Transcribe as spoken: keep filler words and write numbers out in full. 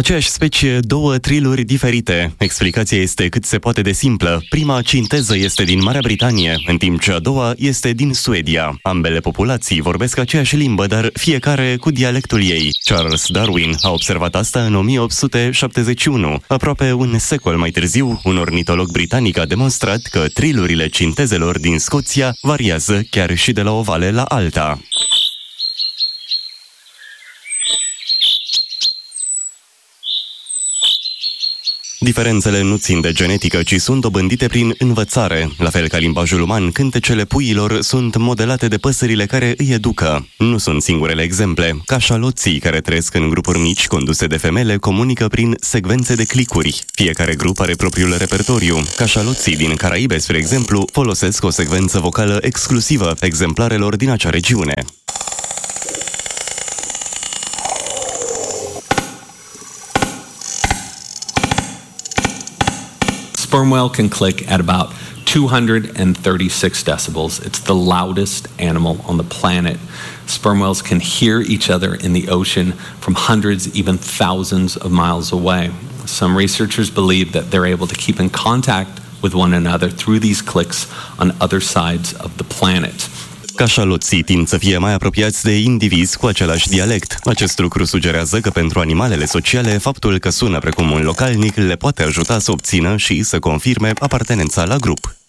Aceeași specie, două triluri diferite. Explicația este cât se poate de simplă. Prima cinteză este din Marea Britanie, în timp ce a doua este din Suedia. Ambele populații vorbesc aceeași limbă, dar fiecare cu dialectul ei. Charles Darwin a observat asta în o mie opt sute șaptezeci și unu. Aproape un secol mai târziu, un ornitolog britanic a demonstrat că trilurile cintezelor din Scoția variază chiar și de la o vale la alta. Diferențele nu țin de genetică, ci sunt dobândite prin învățare. La fel ca limbajul uman, cântecele puiilor sunt modelate de păsările care îi educă. Nu sunt singurele exemple. Cașaloții, care trăiesc în grupuri mici conduse de femele, comunică prin secvențe de clicuri. Fiecare grup are propriul repertoriu. Cașaloții din Caraibe, spre exemplu, folosesc o secvență vocală exclusivă exemplarelor din acea regiune. Sperm whale can click at about two hundred thirty-six decibels. It's the loudest animal on the planet. Sperm whales can hear each other in the ocean from hundreds, even thousands of miles away. Some researchers believe that they're able to keep in contact with one another through these clicks on other sides of the planet. Cașaloții tind să fie mai apropiați de indivizi cu același dialect. Acest lucru sugerează că pentru animalele sociale, faptul că sună precum un localnic le poate ajuta să obțină și să confirme apartenența la grup.